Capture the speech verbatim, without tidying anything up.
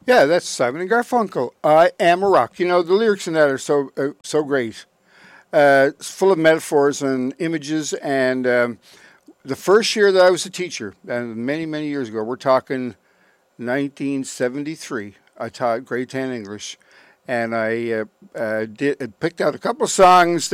Yeah, that's Simon and Garfunkel. I am a rock. You know, the lyrics in that are so uh, so great. Uh, it's full of metaphors and images. And um, the first year that I was a teacher, and many many years ago, we're talking nineteen seventy-three. I taught grade ten English, and I uh, uh, did picked out a couple of songs